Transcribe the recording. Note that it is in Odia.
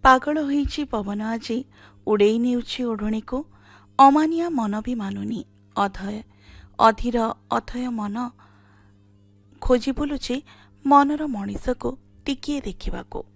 ପାଗଳ ହୋଇଛି ପବନ ଆଜି ଉଡ଼େଇ ନେଉଛି ଓଢ଼ଣୀକୁ। ଅମାନିଆ ମନ ବି ମାନୁନି ଅଧୀର ଅଥୟ ମନ ଖୋଜି ବୁଲୁଛି ମନର ମଣିଷକୁ ଟିକିଏ ଦେଖିବାକୁ।